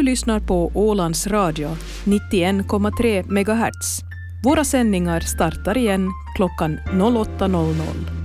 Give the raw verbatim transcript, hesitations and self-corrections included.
lyssnar på Ålands Radio, nittioen komma tre megahertz. Våra sändningar startar igen klockan åtta noll noll.